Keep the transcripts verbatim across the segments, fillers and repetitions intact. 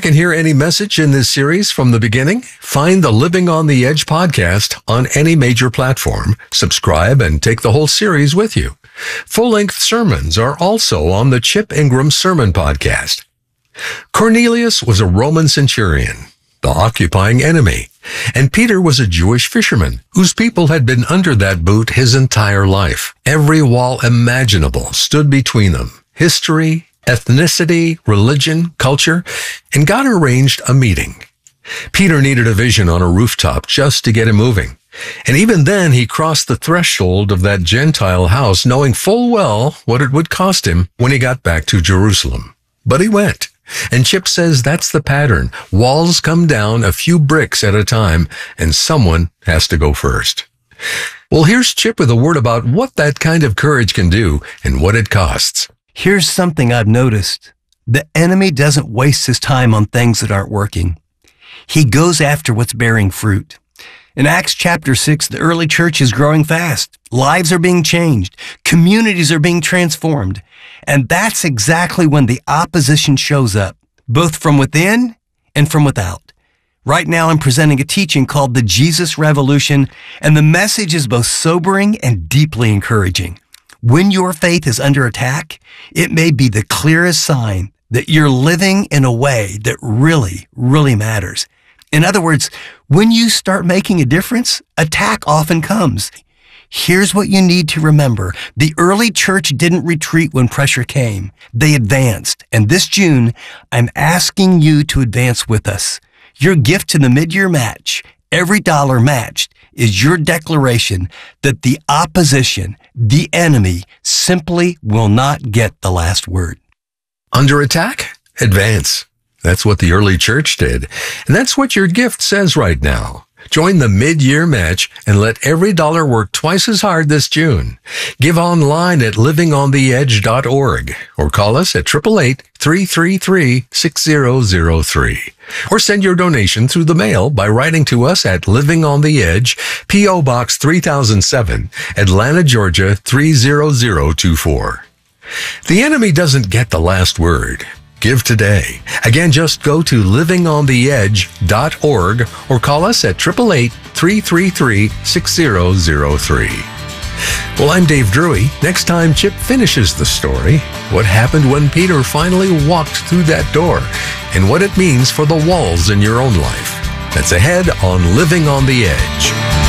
can hear any message in this series from the beginning, find the Living on the Edge podcast on any major platform, subscribe, and take the whole series with you. Full-length sermons are also on the Chip Ingram Sermon Podcast. Cornelius was a Roman centurion, the occupying enemy, and Peter was a Jewish fisherman whose people had been under that boot his entire life. Every wall imaginable stood between them. History, ethnicity, religion, culture, and God arranged a meeting. Peter needed a vision on a rooftop just to get him moving. And even then, he crossed the threshold of that Gentile house, knowing full well what it would cost him when he got back to Jerusalem. But he went. And Chip says that's the pattern. Walls come down a few bricks at a time, and someone has to go first. Well, here's Chip with a word about what that kind of courage can do and what it costs. Here's something I've noticed. The enemy doesn't waste his time on things that aren't working. He goes after what's bearing fruit. In Acts chapter six, the early church is growing fast. Lives are being changed. Communities are being transformed. And that's exactly when the opposition shows up, both from within and from without. Right now, I'm presenting a teaching called The Jesus Revolution, and the message is both sobering and deeply encouraging. When your faith is under attack, it may be the clearest sign that you're living in a way that really, really matters. In other words, when you start making a difference, attack often comes. Here's what you need to remember. The early church didn't retreat when pressure came. They advanced. And this June, I'm asking you to advance with us. Your gift to the mid-year match, every dollar matched, is your declaration that the opposition, the enemy, simply will not get the last word. Under attack? Advance. That's what the early church did. And that's what your gift says right now. Join the mid-year match and let every dollar work twice as hard this June. Give online at living on the edge dot org or call us at eight eight eight, three three three, six zero zero three. Or send your donation through the mail by writing to us at Living on the Edge, P O Box three thousand seven, Atlanta, Georgia three zero zero two four. The enemy doesn't get the last word. Give today. Again, just go to living on the edge dot org or call us at eight eight eight, three three three, six zero zero three. Well, I'm Dave Drury. Next time Chip finishes the story, what happened when Peter finally walked through that door and what it means for the walls in your own life. That's ahead on Living on the Edge.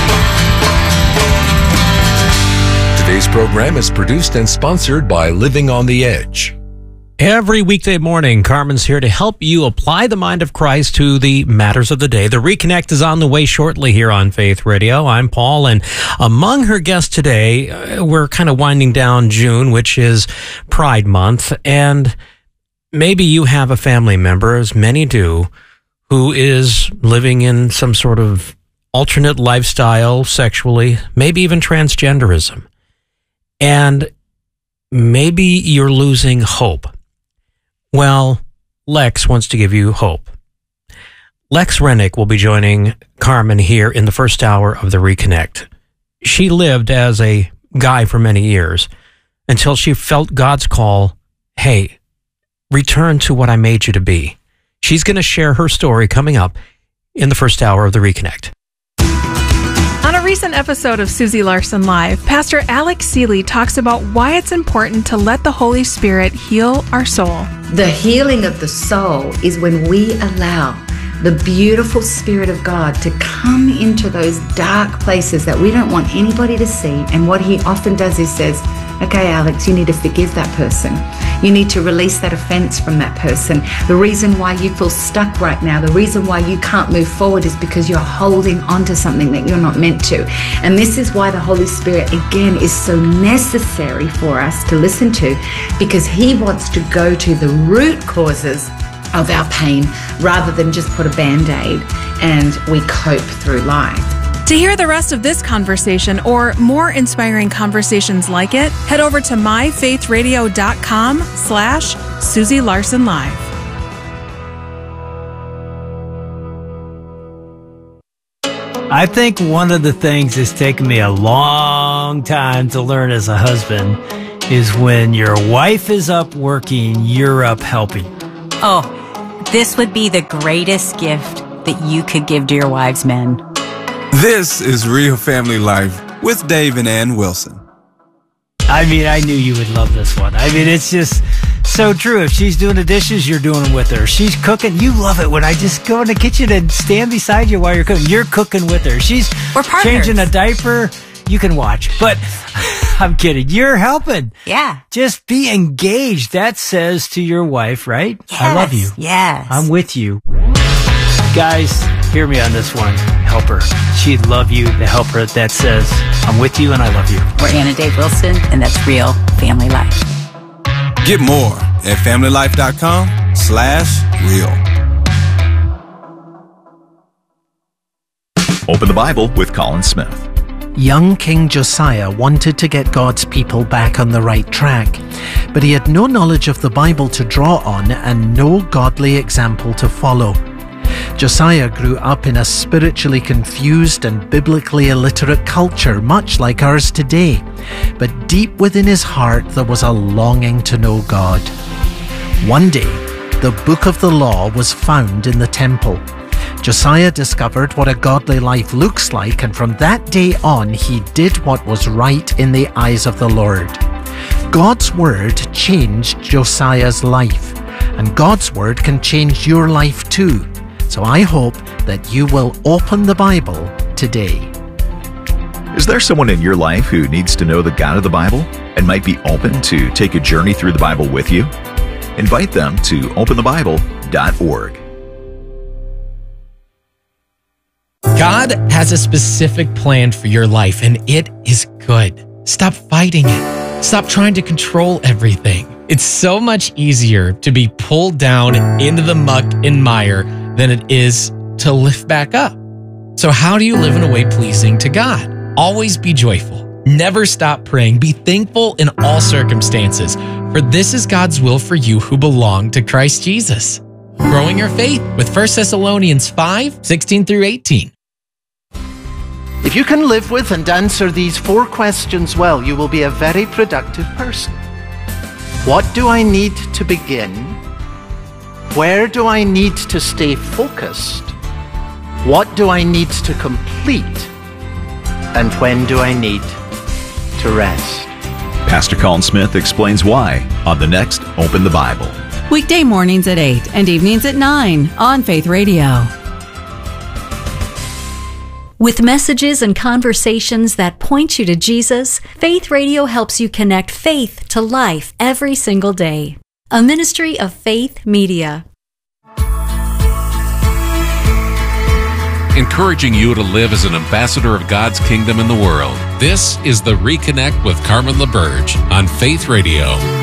Today's program is produced and sponsored by Living on the Edge. Every weekday morning, Carmen's here to help you apply the mind of Christ to the matters of the day. The Reconnect is on the way shortly here on Faith Radio. I'm Paul, and among her guests today, uh, we're kind of winding down June, which is Pride Month, and maybe you have a family member, as many do, who is living in some sort of alternate lifestyle sexually, maybe even transgenderism. And maybe you're losing hope. Well, Lex wants to give you hope. Lex Rennick will be joining Carmen here in the first hour of the Reconnect. She lived as a guy for many years until she felt God's call, hey, return to what I made you to be. She's going to share her story coming up in the first hour of the Reconnect. On a recent episode of Susie Larson Live, Pastor Alex Seeley talks about why it's important to let the Holy Spirit heal our soul. The healing of the soul is when we allow the beautiful Spirit of God to come into those dark places that we don't want anybody to see. And what he often does is says, okay, Alex, you need to forgive that person. You need to release that offense from that person. The reason why you feel stuck right now, the reason why you can't move forward is because you're holding on to something that you're not meant to. And this is why the Holy Spirit, again, is so necessary for us to listen to, because he wants to go to the root causes of our pain rather than just put a Band-Aid and we cope through life. To hear the rest of this conversation or more inspiring conversations like it, head over to myfaithradio.com slash Susie Larson Live. I think one of the things that's taken me a long time to learn as a husband is when your wife is up working, you're up helping. Oh, This would be the greatest gift that you could give to your wives, men. This is Real Family Life with Dave and Ann Wilson. I mean, I knew you would love this one. I mean, it's just so true. If she's doing the dishes, you're doing them with her. She's cooking. You love it when I just go in the kitchen and stand beside you while you're cooking. You're cooking with her. She's We're partners. Changing a diaper. You can watch. But I'm kidding. You're helping. Yeah. Just be engaged. That says to your wife, right? Yes. I love you. Yes. I'm with you. Guys, hear me on this one. Help her. She'd love you to help her. That says, I'm with you and I love you. We're Ann and Dave Wilson, and that's Real Family Life. Get more at familylife.com slash real. Open the Bible with Colin Smith. Young King Josiah wanted to get God's people back on the right track, but he had no knowledge of the Bible to draw on and no godly example to follow. Josiah grew up in a spiritually confused and biblically illiterate culture, much like ours today. But deep within his heart, there was a longing to know God. One day, the Book of the Law was found in the temple. Josiah discovered what a godly life looks like, and from that day on, he did what was right in the eyes of the Lord. God's Word changed Josiah's life, and God's Word can change your life too. So I hope that you will open the Bible today. Is there someone in your life who needs to know the God of the Bible and might be open to take a journey through the Bible with you? Invite them to open the bible dot org. God has a specific plan for your life, and it is good. Stop fighting it. Stop trying to control everything. It's so much easier to be pulled down into the muck and mire than it is to lift back up. So how do you live in a way pleasing to God? Always be joyful. Never stop praying. Be thankful in all circumstances, for this is God's will for you who belong to Christ Jesus. Growing your faith with First Thessalonians five, sixteen through eighteen. If you can live with and answer these four questions well, you will be a very productive person. What do I need to begin? Where do I need to stay focused? What do I need to complete? And when do I need to rest? Pastor Colin Smith explains why on the next Open the Bible. Weekday mornings at eight and evenings at nine on Faith Radio. With messages and conversations that point you to Jesus, Faith Radio helps you connect faith to life every single day. A ministry of Faith Media. Encouraging you to live as an ambassador of God's kingdom in the world. This is the Reconnect with Carmen LaBerge on Faith Radio.